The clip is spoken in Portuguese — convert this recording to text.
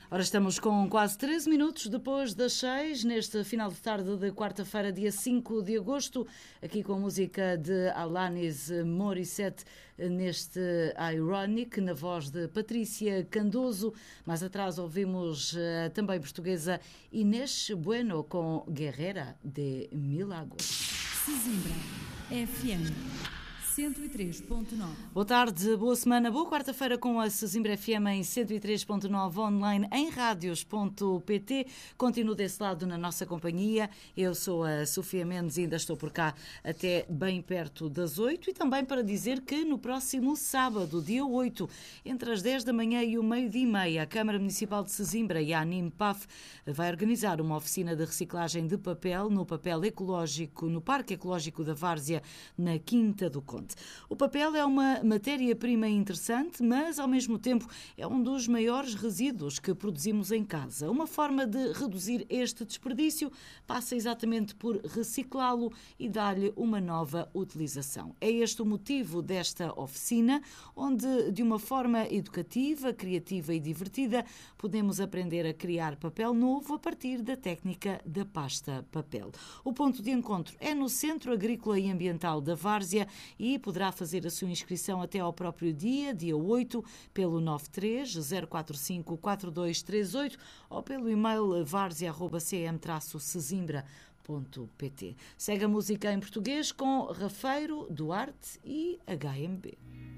Ora, estamos com quase 13 minutos depois das 6, neste final de tarde de quarta-feira, dia 5 de agosto, aqui com a música de Alanis Morissette, neste Ironic, na voz de Patrícia Candoso. Mais atrás ouvimos também portuguesa Inês Bueno com Guerreira de Milagro. Sesimbra FM 103.9. Boa tarde, boa semana, boa quarta-feira com a Sesimbra FM em 103.9 online em radios.pt. Continuo desse lado na nossa companhia. Eu sou a Sofia Mendes e ainda estou por cá até bem perto das 8 e também para dizer que no próximo sábado, dia 8, entre as 10 da manhã e o meio-dia e meia, a Câmara Municipal de Sesimbra e a ANIMPAF vai organizar uma oficina de reciclagem de papel no papel ecológico, no Parque Ecológico da Várzea, na Quinta do Conde. O papel é uma matéria-prima interessante, mas ao mesmo tempo é um dos maiores resíduos que produzimos em casa. Uma forma de reduzir este desperdício passa exatamente por reciclá-lo e dar-lhe uma nova utilização. É este o motivo desta oficina, onde de uma forma educativa, criativa e divertida podemos aprender a criar papel novo a partir da técnica da pasta papel. O ponto de encontro é no Centro Agrícola e Ambiental da Várzea e poderá fazer a sua inscrição até ao próprio dia 8, pelo 93 045 4238 ou pelo e-mail varzea@cm-sesimbra.pt. Segue a música em português com Rafeiro, Duarte e HMB.